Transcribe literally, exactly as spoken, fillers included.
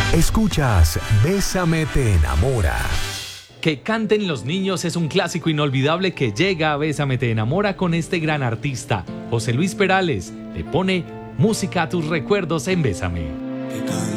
Escuchas Bésame te enamora. Que canten los niños es un clásico inolvidable que llega a Bésame te enamora con este gran artista. José Luis Perales le pone música a tus recuerdos en Bésame.